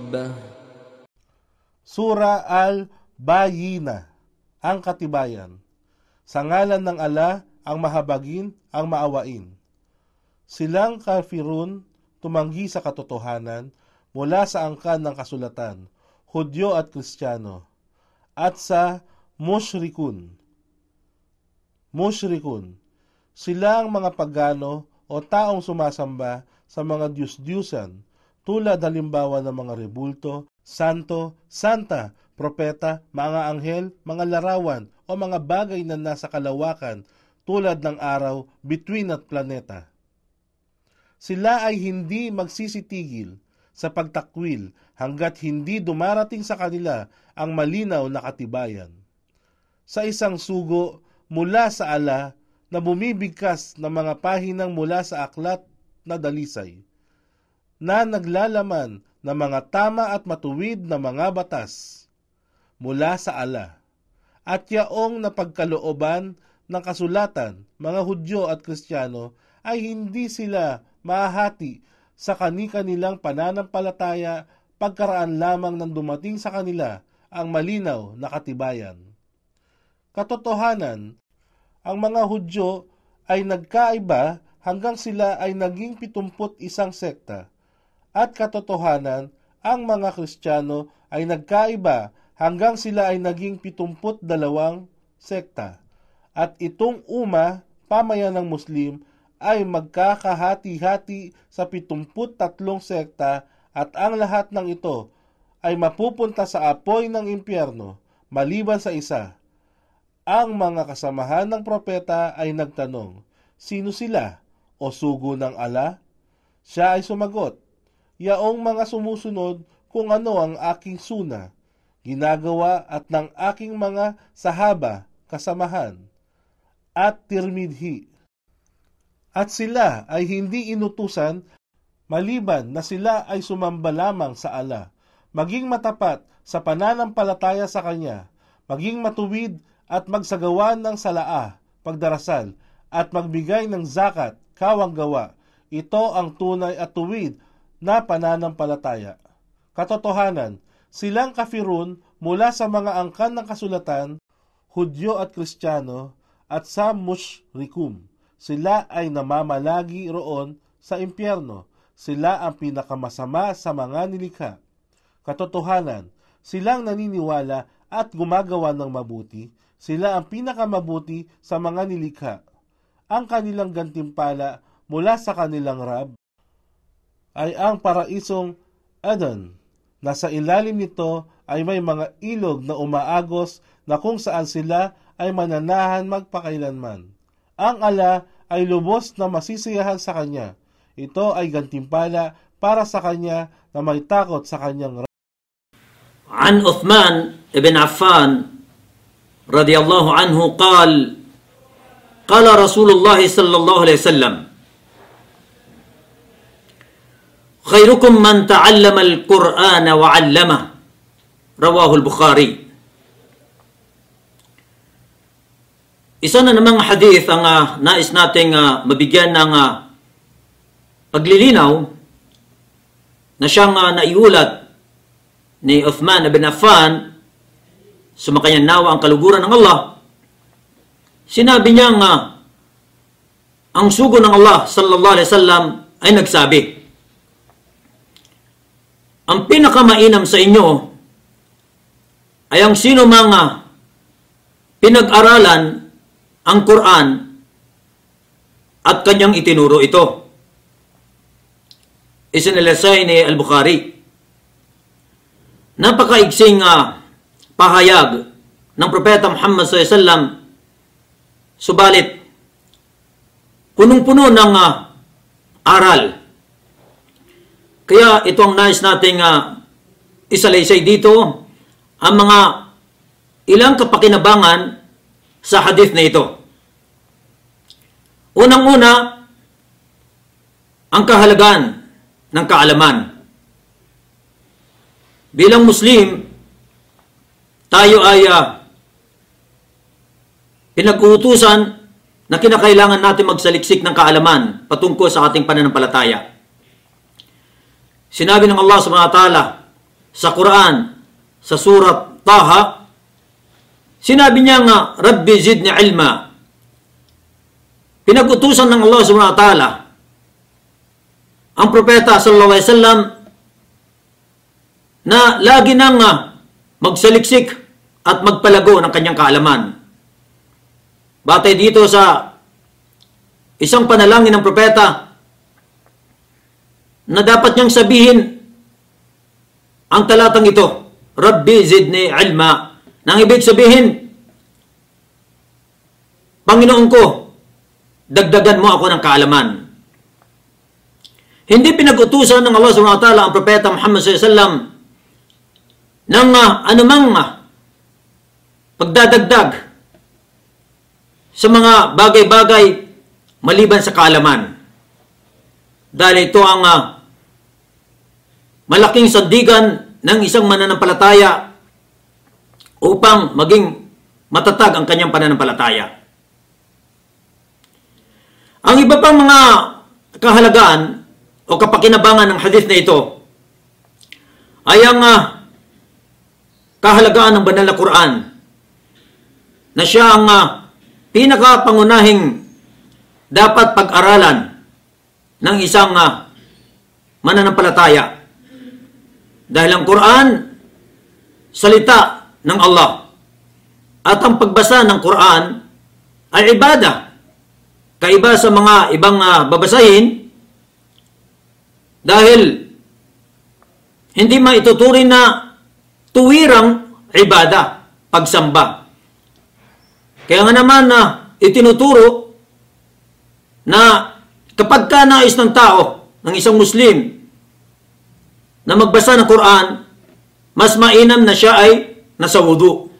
Sura Al-Bayyinah, ang katibayan. Sa ngalan ng Allah, ang mahabagin, ang maawain. Silang kafirun, tumanggi sa katotohanan, mula sa angkan ng kasulatan, Hudyo at Kristiyano, at sa mushrikun. Sila ang mga pagano o taong sumasamba sa mga diyus-diyusan, tulad halimbawa ng mga rebulto, santo, santa, propeta, mga anghel, mga larawan, o mga bagay na nasa kalawakan, tulad ng araw, bituin at planeta. Sila ay hindi magsisitigil sa pagtakwil hanggat hindi dumarating sa kanila ang malinaw na katibayan. Sa isang sugo mula sa Allah na bumibigkas ng mga pahinang mula sa aklat na dalisay, na naglalaman ng mga tama at matuwid na mga batas mula sa Allah, at yaong napagkalooban ng kasulatan, mga Hudyo at Kristiyano, ay hindi sila mahahati sa kani-kanilang pananampalataya pagkaraan lamang nang dumating sa kanila ang malinaw na katibayan. Katotohanan, ang mga Hudyo ay nagkaiba hanggang sila ay naging 71 sekta, at katotohanan, ang mga Kristiyano ay nagkaiba hanggang sila ay naging 72 sekta, at itong pamayan ng Muslim ay magkakahati-hati sa 73 sekta, at ang lahat ng ito ay mapupunta sa apoy ng impyerno maliban sa isa. Ang mga kasamahan ng propeta ay nagtanong, sino sila o sugo ng Allah? Siya ay sumagot, yaong mga sumusunod kung ano ang aking suna, ginagawa at ng aking mga sahaba, kasamahan, at tirmidhi. At sila ay hindi inutusan maliban na sila ay sumamba lamang sa Allah, maging matapat sa pananampalataya sa Kanya, maging matuwid at magsagawa ng salaa, pagdarasal, at magbigay ng zakat, kawang gawa. Ito ang tunay at tuwid na pananampalataya. Katotohanan, silang kafirun mula sa mga angkan ng kasulatan, Hudyo at Kristiyano, at sa mushrikun. Sila ay namamalagi roon sa impyerno. Sila ang pinakamasama sa mga nilikha. Katotohanan, silang naniniwala at gumagawa ng mabuti. Sila ang pinakamabuti sa mga nilikha. Ang kanilang gantimpala mula sa kanilang Rab ay ang paraisong Adan. Nasa ilalim nito ay may mga ilog na umaagos na kung saan sila ay mananahan magpakailanman. Ang Allah ay lubos na masisiyahan sa Kanya. Ito ay gantimpala para sa Kanya na may takot sa Kanyang Rab. An Uthman ibn Affan radiyallahu anhu qala Rasulullah sallallahu alaihi wasallam, khairukum man ta'allama al-Qur'ana wa 'allama. Rawahu al-Bukhari. Isa na namang hadith ang nais nating mabigyan ng paglilinaw na siyang naiulat ni Uthman ibn Affan, sumakanya nawa ang kaluguran ng Allah. Sinabi niya ang sugo ng Allah sallallahu alaihi wasallam ay nagsabi, ang pinakamainam sa inyo ay ang sino mga pinag-aralan ang Quran at kanyang itinuro ito. Isinilasay ni Al-Bukhari. Napakaigsing pahayag ng Propeta Muhammad sallallahu alaihi wasallam, subalit punong-puno ng aral. Kaya ito ang nais nating isalaysay dito, ang mga ilang kapakinabangan sa hadith na ito. Unang-una, ang kahalagan ng kaalaman. Bilang Muslim, tayo ay pinag-uutusan na kinakailangan natin magsaliksik ng kaalaman patungkol sa ating pananampalataya. Sinabi ng Allah subhanahu wa ta'ala, sa Quran, sa surat Taha, sinabi niya nga, Rabbi zidni ilma. Pinag-utusan ng Allah subhanahu wa ta'ala ang propeta sallallahu alaihi wasallam na lagi nang magsaliksik at magpalago ng kanyang kaalaman. Batay dito sa isang panalangin ng propeta na dapat niyang sabihin ang talatang ito, Rabbi zidni ilma. Nang ibig sabihin, Panginoon ko, dagdagan mo ako ng kaalaman. Hindi pinag-utusan ng Allah subhanahu wa ta'ala ang propeta Muhammad sallallahu alaihi wasallam ng anumang pagdadagdag sa mga bagay-bagay maliban sa kaalaman. Dahil ito ang malaking sandigan ng isang mananampalataya upang maging matatag ang kanyang pananampalataya. Ang iba pang mga kahalagaan o kapakinabangan ng hadith na ito ay ang kahalagaan ng banal na Quran na siya ang pinakapangunahing dapat pag-aralan ng isang mananampalataya. Dahil ang Quran, salita ng Allah. At ang pagbasa ng Quran ay ibadah. Kaiba sa mga ibang babasahin dahil hindi maituturing na tuwirang ibadah, pagsamba. Kaya nga naman itinuturo na kapag ka nais ng tao, ng isang Muslim, na magbasa ng Quran, mas mainam na siya ay nasa wudu.